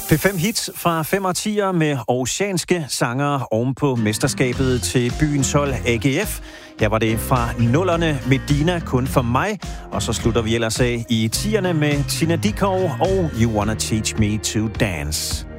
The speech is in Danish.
P5 hits fra 5 årtier med oceanske sangere oven på mesterskabet til byens hold AGF. Her var det fra nullerne Medina kun for mig, og så slutter vi ellers af i 10'erne med Tina Dickow og You Wanna Teach Me to Dance.